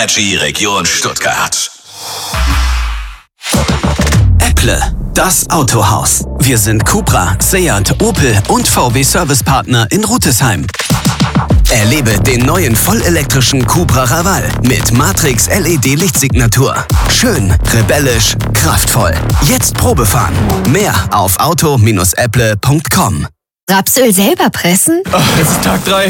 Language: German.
Energy Region Stuttgart. Apple, das Autohaus. Wir sind Cupra, Seat, Opel und VW Servicepartner in Rüttesheim. Erlebe den neuen vollelektrischen Cupra Raval mit Matrix LED-Lichtsignatur. Schön, rebellisch, kraftvoll. Jetzt Probefahren. Mehr auf auto-apple.com. Rapsöl selber pressen? Ach, es ist Tag 3.